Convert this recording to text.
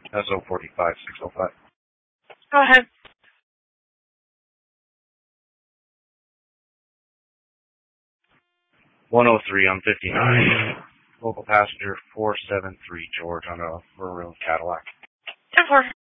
SO 45605. Go ahead. 103 on 59. Local passenger 473 George on a maroon Cadillac. 10-4.